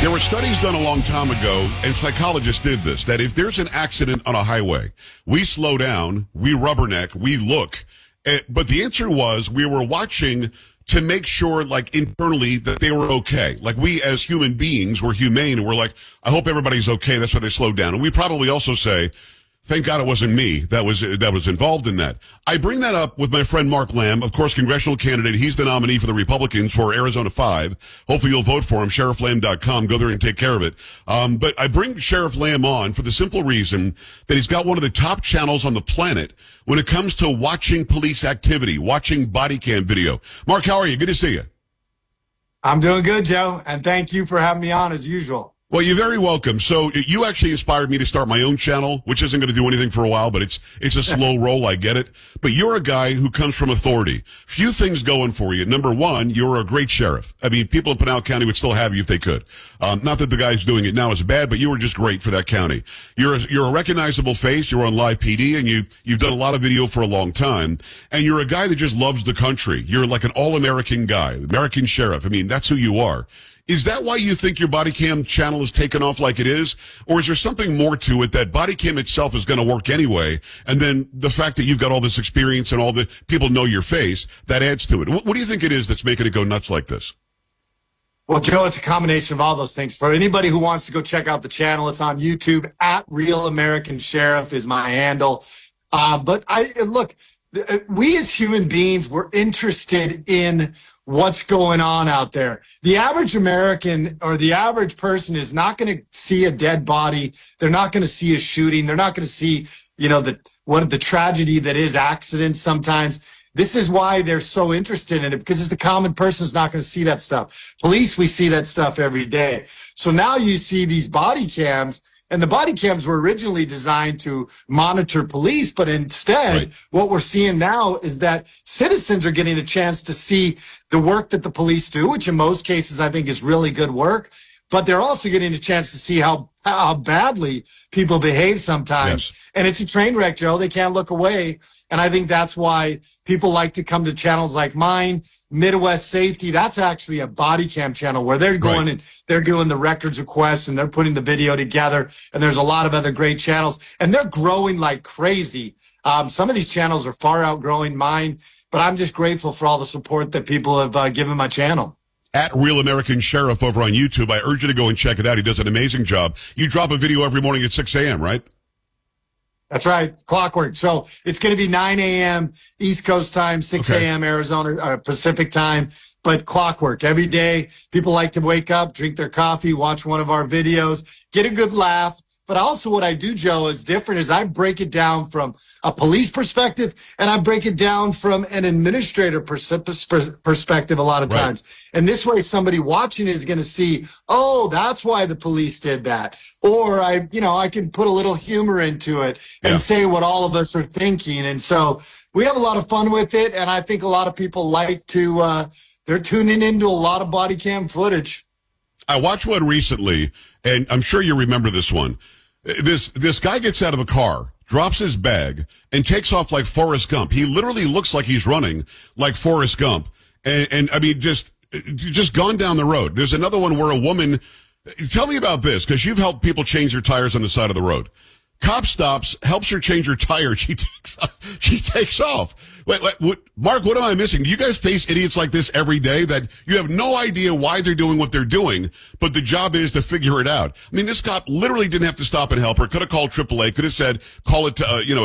There were studies done a long time ago, and psychologists did this, that if there's an accident on a highway, we slow down, we rubberneck, we look. But the answer was we were watching to make sure, like, internally that they were okay. Like, we as human beings were humane, and we're like, I hope everybody's okay. That's why they slowed down. And we probably also say, thank God it wasn't me that was involved in that. I bring that up with my friend Mark Lamb, of course, congressional candidate. He's the nominee for the Republicans for Arizona 5. Hopefully you'll vote for him, sherifflamb.com. Go there and take care of it. But I bring Sheriff Lamb on for the simple reason that he's got one of the top channels on the planet when it comes to watching police activity, watching body cam video. Mark, how are you? Good to see you. I'm doing good, Joe, and thank you for having me on as usual. Well, you're very welcome. So you actually inspired me to start my own channel, which isn't going to do anything for a while, but it's a slow roll. I get it. But you're a guy who comes from authority. Few things going for you. Number one, you're a great sheriff. I mean, people in Pinal County would still have you if they could. Not that the guy who's doing it now is bad, but you were just great for that county. You're a recognizable face. You're on Live PD, and you've done a lot of video for a long time. And you're a guy that just loves the country. You're like an all-American guy, American sheriff. I mean, that's who you are. Is that why you think your body cam channel is taken off like it is? Or is there something more to it that body cam itself is going to work anyway? And then the fact that you've got all this experience and all the people know your face, that adds to it. What do you think it is that's making it go nuts like this? Well, Joe, it's a combination of all those things. For anybody who wants to go check out the channel, it's on YouTube. At Real American Sheriff is my handle. But look, we as human beings, we're interested in what's going on out there. The average American or the average person is not going to see a dead body. They're not going to see a shooting. They're not going to see, the tragedy that is accidents sometimes. This is why they're so interested in it, because it's the common person is not going to see that stuff. Police, we see that stuff every day. So now you see these body cams. And the body cams were originally designed to monitor police, but instead, What we're seeing now is that citizens are getting a chance to see the work that the police do, which in most cases I think is really good work. But they're also getting a chance to see how badly people behave sometimes. Yes. And it's a train wreck, Joe. They can't look away. And I think that's why people like to come to channels like mine, Midwest Safety. That's actually a body cam channel where they're going and they're doing the records requests and they're putting the video together. And there's a lot of other great channels and they're growing like crazy. Some of these channels are far outgrowing mine, but I'm just grateful for all the support that people have given my channel. At Real American Sheriff over on YouTube. I urge you to go and check it out. He does an amazing job. You drop a video every morning at 6 a.m., right? That's right. Clockwork. So it's going to be 9 a.m. East Coast time, 6 a.m. Arizona Pacific time, but clockwork every day. People like to wake up, drink their coffee, watch one of our videos, get a good laugh. But also what I do, Joe, is different is I break it down from a police perspective and I break it down from an administrator perspective a lot of times. And this way somebody watching is going to see, oh, that's why the police did that. Or I can put a little humor into it and say what all of us are thinking. And so we have a lot of fun with it. And I think a lot of people like to, they're tuning into a lot of body cam footage. I watched one recently, and I'm sure you remember this one. This guy gets out of the car, drops his bag, and takes off like Forrest Gump. He literally looks like he's running like Forrest Gump. And I mean, just gone down the road. There's another one where a woman, tell me about this, because you've helped people change their tires on the side of the road. Cop stops, helps her change her tire. She takes off. Wait, Mark, what am I missing? Do you guys face idiots like this every day that you have no idea why they're doing what they're doing, but the job is to figure it out? I mean, this cop literally didn't have to stop and help her. Could have called AAA. Could have said, call it to,